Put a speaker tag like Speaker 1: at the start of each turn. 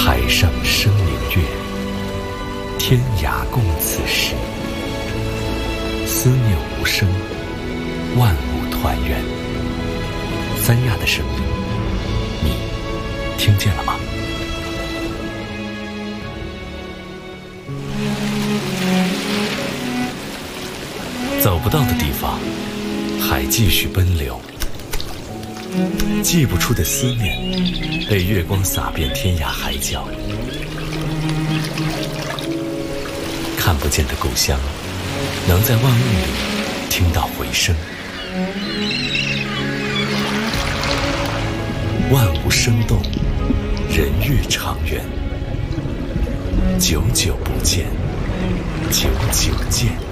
Speaker 1: 海上生明月，天涯共此时。思念无声，万物团圆。三亚的声音，你听见了吗？走不到的地方，还继续奔流。寄不出的思念，被月光洒遍天涯海角。看不见的故乡，能在万物里听到回声。万物生动，人月长圆。久久不见，久久见。